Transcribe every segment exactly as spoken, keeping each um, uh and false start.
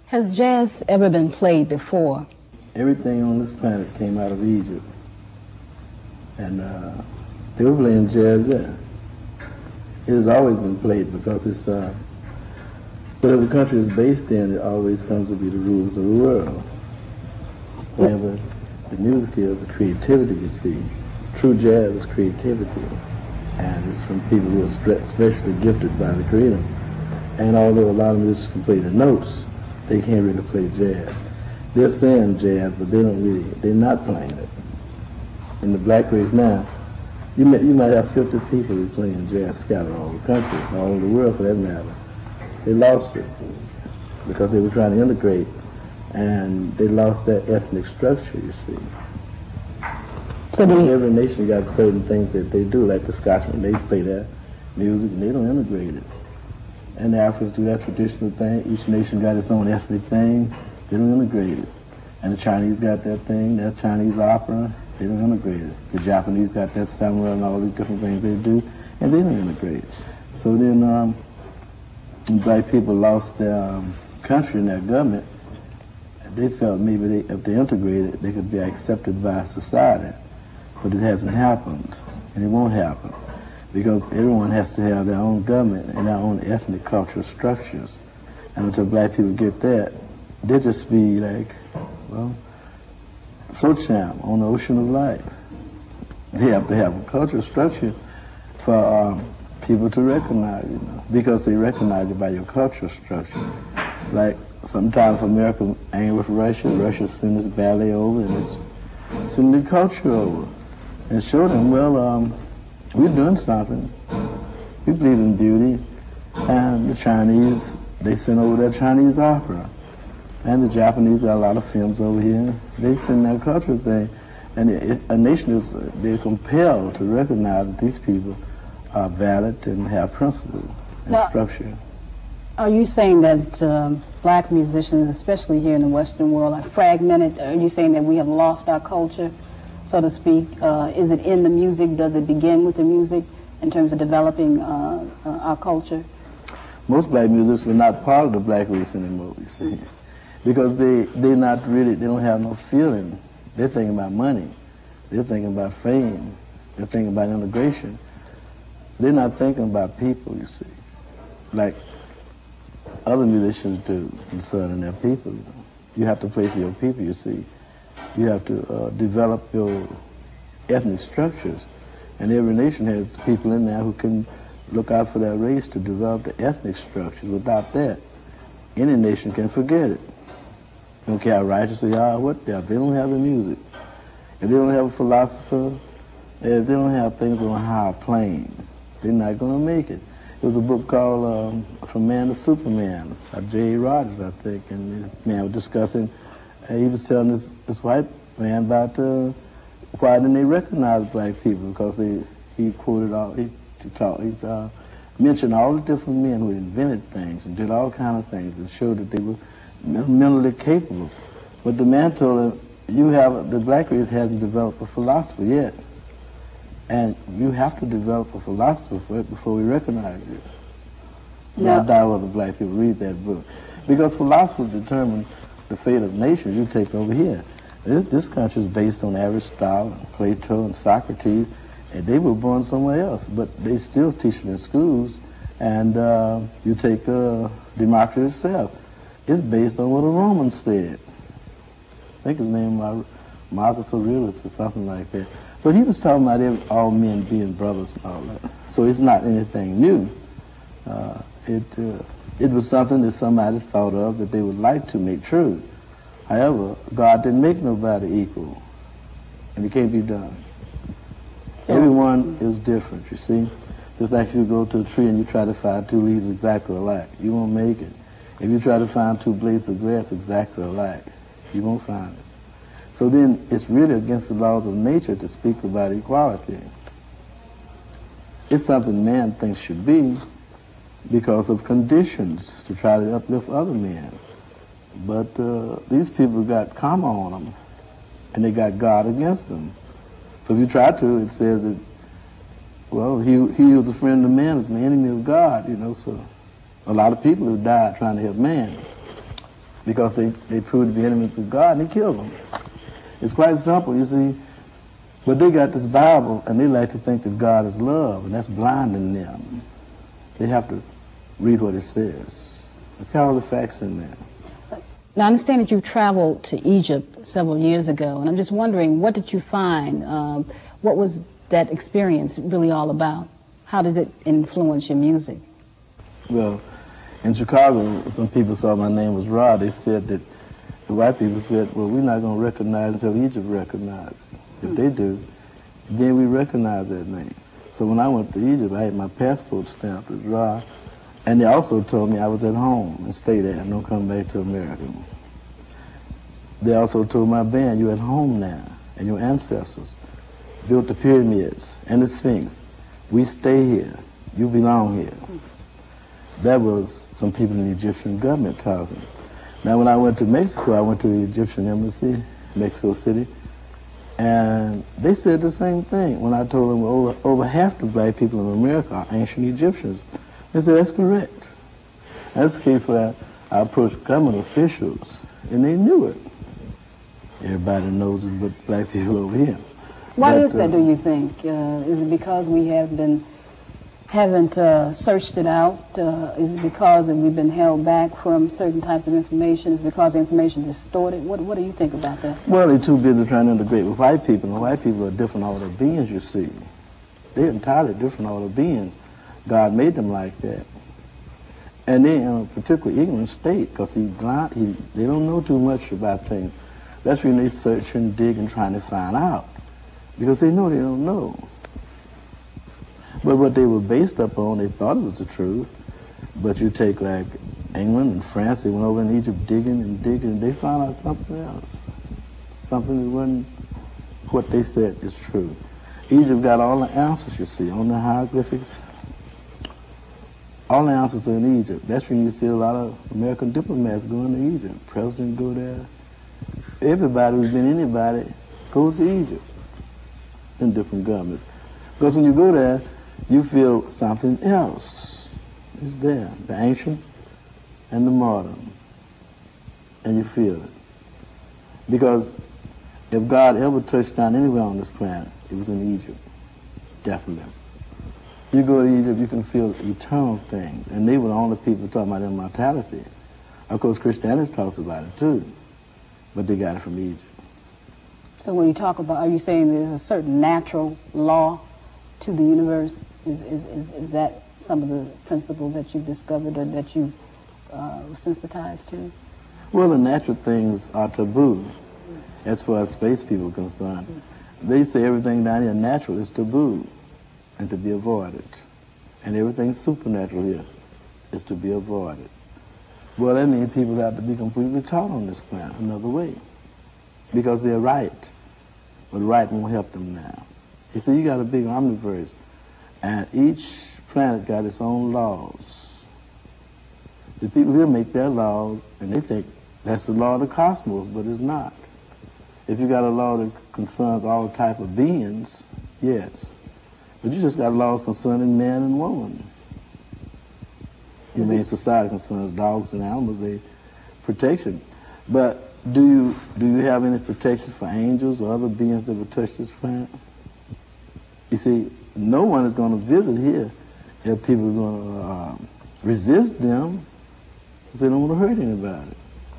Has jazz ever been played before? Everything on this planet came out of Egypt. And uh, they were playing jazz there. It has always been played because it's, uh, whatever the country is based in, it always comes to be the rules of the world. Wherever the music is, the creativity you see. True jazz is creativity. And it's from people who are especially gifted by the Creator. And although a lot of musicians can play the notes, they can't really play jazz. They're saying jazz, but they don't really, they're not playing it. In the black race now, you might, you might have fifty people who are playing jazz scattered all over the country, all over the world for that matter. They lost it because they were trying to integrate, and they lost their ethnic structure, you see. So every nation got certain things that they do, like the Scotchmen, they play their music and they don't integrate it. And the Africans do that traditional thing. Each nation got its own ethnic thing. They don't integrate it. And the Chinese got that thing, that Chinese opera. They don't integrate it. The Japanese got that samurai and all these different things they do, and they don't integrate it. So then um, when black people lost their um, country and their government, they felt maybe they, if they integrated, they could be accepted by society. But it hasn't happened, and it won't happen, because everyone has to have their own government and their own ethnic cultural structures. And until black people get that, they'll just be like, well, float sham on the ocean of life. They have to have a cultural structure for um, people to recognize you, know, because they recognize you by your cultural structure. Like sometimes America angry with Russia, Russia send its ballet over and it's send the culture over and show them, well, um, we're doing something. We believe in beauty. And the Chinese, they send over their Chinese opera. And the Japanese got a lot of films over here. They send their cultural thing. And it, a nation is, they're compelled to recognize that these people are valid and have principle and now, structure. Are you saying that um, black musicians, especially here in the Western world, are fragmented? Are you saying that we have lost our culture, so to speak? Uh, is it in the music? Does it begin with the music in terms of developing uh, uh, our culture? Most black musicians are not part of the black race anymore, you see. Because they, they're not really, they don't have no feeling. They're thinking about money. They're thinking about fame. They're thinking about integration. They're not thinking about people, you see, like other musicians do concerning their people. You know? You have to play for your people, you see. You have to uh, develop your ethnic structures. And every nation has people in there who can look out for their race to develop the ethnic structures. Without that, any nation can forget it. Don't care how righteous they are, what they are. If they don't have the music, if they don't have a philosopher, if they don't have things on a higher plane, they're not going to make it. There was a book called um, From Man to Superman by J A Rogers, I think, and the man was discussing, uh, he was telling this, this white man about uh, why didn't they recognize black people, because they, he quoted all, he, he, taught, he uh, mentioned all the different men who invented things and did all kind of things and showed that they were mentally capable. But the man told him, you have, the black race hasn't developed a philosophy yet. And you have to develop a philosophy for it before we recognize you. No. I doubt whether black people read that book. Because philosophers determine the fate of nations. You take over here. This, this country is based on Aristotle and Plato and Socrates, and they were born somewhere else, but they still teach it in schools. And uh, you take uh, democracy itself. It's based on what the Romans said. I think his name was Marcus Aurelius or something like that. But he was talking about every, all men being brothers and all that. So it's not anything new. Uh, it, uh, it was something that somebody thought of that they would like to make true. However, God didn't make nobody equal, and it can't be done. So, everyone is different, you see? Just like if you go to a tree and you try to find two leaves exactly alike, you won't make it. If you try to find two blades of grass exactly alike, you won't find it. So then it's really against the laws of nature to speak about equality. It's something man thinks should be because of conditions to try to uplift other men. But uh, these people got karma on them, and they got God against them. So if you try to, it says that, well, he, he who was a friend of man is an enemy of God, you know, so a lot of people have died trying to help man. because they, they proved to be enemies of God, and he killed them. It's quite simple, you see. But they got this Bible, and they like to think that God is love, and that's blinding them. They have to read what it says. It's got all the facts in there. Now, I understand that you traveled to Egypt several years ago, and I'm just wondering, what did you find? Um, what was that experience really all about? How did it influence your music? Well, in Chicago, some people saw my name was Rod. They said that, the white people said, well, we're not going to recognize until Egypt recognizes. If they do, then we recognize that name. So when I went to Egypt, I had my passport stamped as Ra, and they also told me I was at home and stay there and don't come back to America. They also told my band, you're at home now, and your ancestors built the pyramids and the Sphinx. We stay here. You belong here. That was some people in the Egyptian government talking. Now when I went to Mexico, I went to the Egyptian embassy, Mexico City, and they said the same thing. When I told them over, over half the black people in America are ancient Egyptians, they said that's correct. That's the case where I approached government officials, and they knew it. Everybody knows it but black people over here. Why but, is that, uh, do you think? Uh, is it because we have been, haven't uh, searched it out? Uh, is it because that we've been held back from certain types of information? Is it because the information is distorted? What, what do you think about that? Well, they're too busy trying to integrate with white people, and white people are different order of beings, you see. They're entirely different order of beings. God made them like that. And they're in a particularly ignorant state, because he, he, they don't know too much about things. That's when they search and dig and trying to find out, because they know they don't know. But what they were based upon, they thought it was the truth. But you take like England and France, they went over in Egypt digging and digging, and they found out something else. Something that wasn't what they said is true. Egypt got all the answers, you see, on the hieroglyphics. All the answers are in Egypt. That's when you see a lot of American diplomats going to Egypt. President go there. Everybody who's been anybody goes to Egypt in different governments. Because when you go there, you feel something else is there, the ancient and the modern, and you feel it. Because if God ever touched down anywhere on this planet, it was in Egypt, definitely. You go to Egypt, you can feel eternal things, and they were the only people talking about immortality. Of course, Christianity talks about it too, but they got it from Egypt. So when you talk about, are you saying there's a certain natural law to the universe? Is, is, is, is that some of the principles that you've discovered or that you uh, were sensitized to? Well, the natural things are taboo as far as space people are concerned. Mm-hmm. They say everything down here natural is taboo and to be avoided. And everything supernatural here is to be avoided. Well, that means people have to be completely taught on this planet another way, because they're right, but right won't help them now. You see, you got a big omniverse, and each planet got its own laws. The people here make their laws, and they think that's the law of the cosmos, but it's not. If you got a law that concerns all type of beings, yes, but you just got laws concerning man and woman. Humane society concerns dogs and animals, they protection. But do you do you have any protection for angels or other beings that would touch this planet? You see, no one is going to visit here if people are going to uh, resist them, because they don't want to hurt anybody.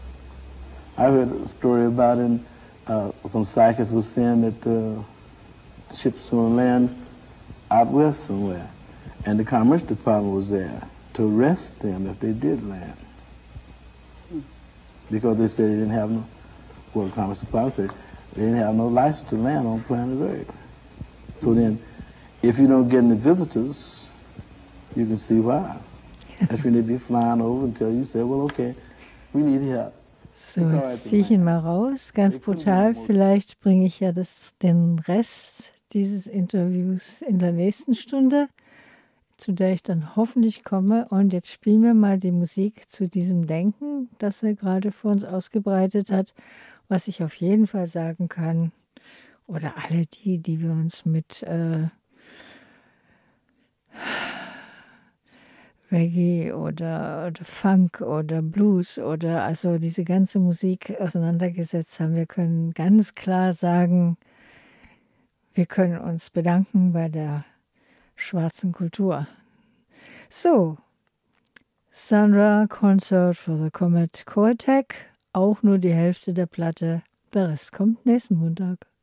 I heard a story about in uh, some psychics was saying that uh, ships were going to land out west somewhere, and the Commerce Department was there to arrest them if they did land, because they said they didn't have no, well, the Commerce Department said they didn't have no license to land on planet Earth. So then, if you don't get any visitors, you can see why. That's when they'd be flying over until you say, well, okay, we need help. So, jetzt ziehe ich ihn mal raus, ganz brutal. Vielleicht bringe ich ja das, den Rest dieses Interviews in der nächsten Stunde, zu der ich dann hoffentlich komme. Und jetzt spielen wir mal die Musik zu diesem Denken, das er gerade für uns ausgebreitet hat. Was ich auf jeden Fall sagen kann, oder alle die, die wir uns mit äh, Reggae oder, oder Funk oder Blues oder also diese ganze Musik auseinandergesetzt haben. Wir können ganz klar sagen, wir können uns bedanken bei der schwarzen Kultur. So, Sandra Concert for the Comet Quartet, auch nur die Hälfte der Platte, der Rest kommt nächsten Montag.